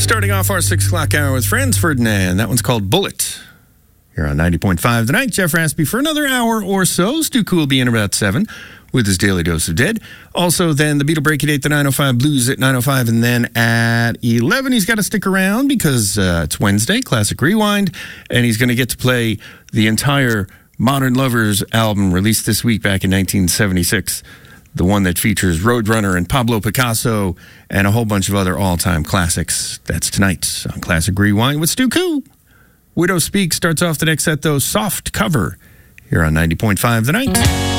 Starting off our 6 o'clock hour with Franz Ferdinand. That one's called Bullet. Here on 90.5 tonight, Jeff Raspy for another hour or so. Stu Cool will be in about 7 with his Daily Dose of Dead. Also, then the Beatle Break at 8, the 905 Blues at 905. And then at 11, he's got to stick around because it's Wednesday, Classic Rewind. And he's going to get to play the entire Modern Lovers album released this week back in 1976. The one that features Roadrunner and Pablo Picasso and a whole bunch of other all-time classics. That's tonight on Classic Rewind with Stu Koo. Widow Speak starts off the next set, though, Soft Cover, here on 90.5 The Night.